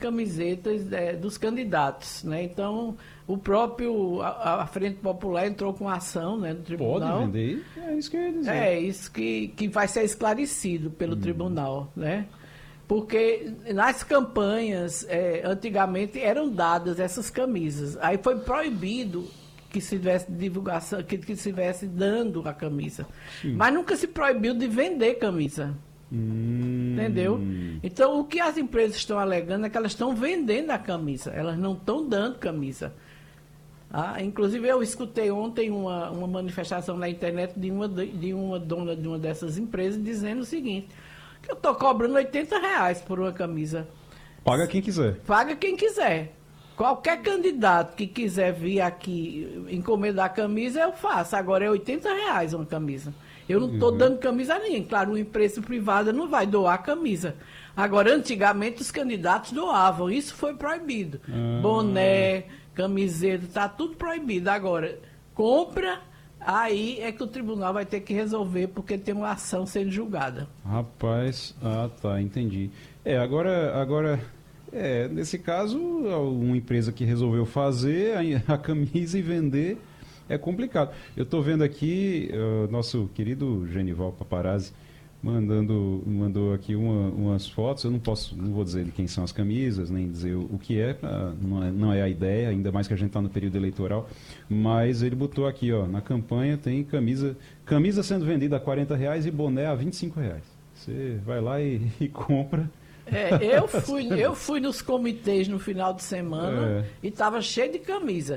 camisetas dos candidatos, né? Então, a Frente Popular entrou com ação, né, no tribunal. Pode vender? É isso que eu ia dizer. É isso que vai ser esclarecido pelo tribunal, né? Porque nas campanhas, antigamente, eram dadas essas camisas. Aí foi proibido que se tivesse divulgação, que se estivesse dando a camisa. Sim. Mas nunca se proibiu de vender camisa. Entendeu? Então, o que as empresas estão alegando é que elas estão vendendo a camisa. Elas não estão dando camisa. Inclusive, eu escutei ontem uma manifestação na internet de uma dona de uma dessas empresas dizendo o seguinte, que eu estou cobrando R$80 por uma camisa. Paga quem quiser. Paga quem quiser. Qualquer candidato que quiser vir aqui encomendar a camisa, eu faço. Agora é R$80 uma camisa. Eu não estou dando camisa a ninguém. Claro, uma empresa privada não vai doar camisa. Agora, antigamente, os candidatos doavam. Isso foi proibido. Boné, camiseta, está tudo proibido. Agora, compra, aí é que o tribunal vai ter que resolver, porque tem uma ação sendo julgada. Rapaz, tá, entendi. Agora... nesse caso, uma empresa que resolveu fazer a camisa e vender é complicado. Eu estou vendo aqui, nosso querido Genival Paparazzi mandou aqui umas fotos. Eu não vou dizer de quem são as camisas, nem dizer o que é, não é a ideia, ainda mais que a gente está no período eleitoral. Mas ele botou aqui, na campanha tem camisa sendo vendida a R$40 e boné a R$25. Você vai lá e compra. Eu fui nos comitês no final de semana e estava cheio de camisa.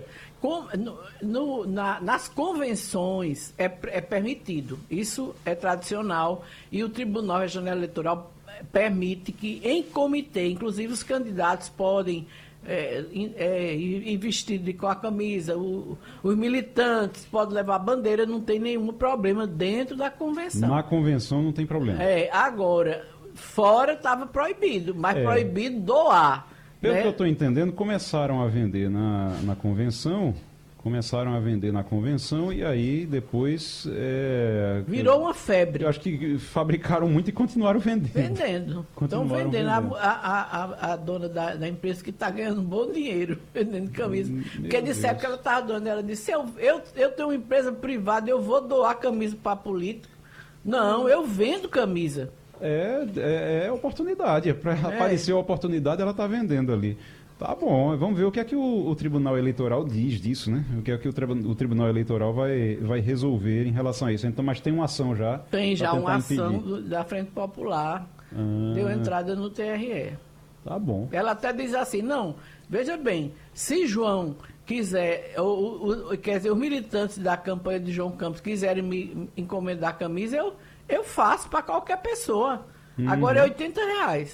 Nas convenções é permitido, isso é tradicional, e o Tribunal Regional Eleitoral permite que em comitê, inclusive os candidatos podem ir vestidos com a camisa, os militantes podem levar bandeira, não tem nenhum problema dentro da convenção. Na convenção não tem problema. Agora... Fora estava proibido, mas proibido doar. Pelo que eu estou entendendo, começaram a vender na convenção, e aí depois... virou uma febre. Eu acho que fabricaram muito e continuaram vendendo. Estão vendendo. A dona da empresa que está ganhando um bom dinheiro vendendo camisa. Porque disseram que ela estava doando. Ela disse, eu tenho uma empresa privada, eu vou doar camisa para político. Não, eu vendo camisa. É oportunidade. Para aparecer a oportunidade, ela está vendendo ali. Tá bom, vamos ver o que é que o Tribunal Eleitoral diz disso, né? O que é que o Tribunal Eleitoral vai resolver em relação a isso. Então, mas tem uma ação já. Tem já uma ação da Frente Popular. Deu entrada no TRE. Tá bom. Ela até diz assim, não, veja bem, se João quiser, quer dizer, os militantes da campanha de João Campos quiserem me encomendar a camisa, eu faço para qualquer pessoa. Agora é R$80.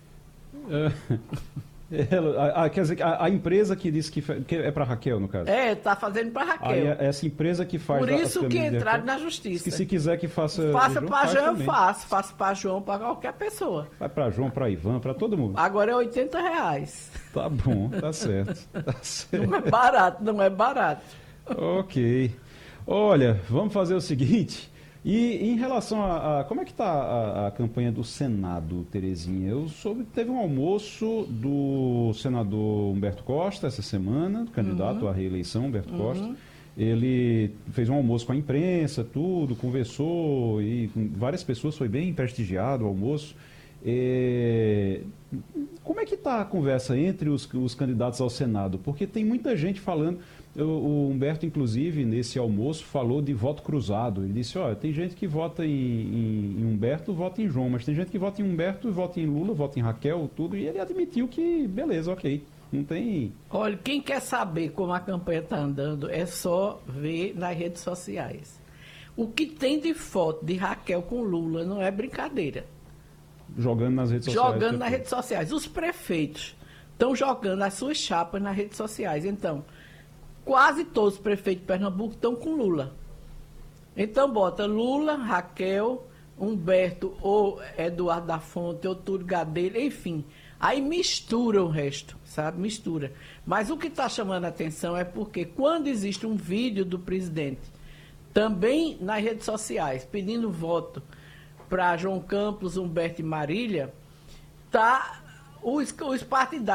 Quer dizer, a empresa que disse que é para Raquel, no caso? Está fazendo para Raquel. Essa empresa que faz... Por isso que entraram na justiça. Que se quiser que faça... Faça para João, eu faço. Faço para João, para qualquer pessoa. Vai para João, para Ivan, para todo mundo. Agora é R$80. Tá bom, tá certo. Não é barato. Ok. Olha, vamos fazer o seguinte... E em relação a como é que está a campanha do Senado, Terezinha? Eu soube que teve um almoço do senador Humberto Costa essa semana, candidato à reeleição, Humberto Costa. Ele fez um almoço com a imprensa, tudo, conversou e com várias pessoas, foi bem prestigiado o almoço. Como é que está a conversa entre os candidatos ao Senado? Porque tem muita gente falando... O Humberto, inclusive, nesse almoço, falou de voto cruzado. Ele disse, tem gente que vota em Humberto, vota em João, mas tem gente que vota em Humberto, vota em Lula, vota em Raquel, tudo. E ele admitiu que, beleza, ok, não tem... Olha, quem quer saber como a campanha está andando é só ver nas redes sociais. O que tem de foto de Raquel com Lula não é brincadeira. Jogando nas redes sociais. Jogando nas redes sociais. Os prefeitos estão jogando as suas chapas nas redes sociais. Então... Quase todos os prefeitos de Pernambuco estão com Lula. Então bota Lula, Raquel, Humberto ou Eduardo da Fonte ou Túlio Gadelha, enfim. Aí mistura o resto, sabe? Mistura. Mas o que está chamando a atenção é porque quando existe um vídeo do presidente, também nas redes sociais, pedindo voto para João Campos, Humberto e Marília, tá os partidários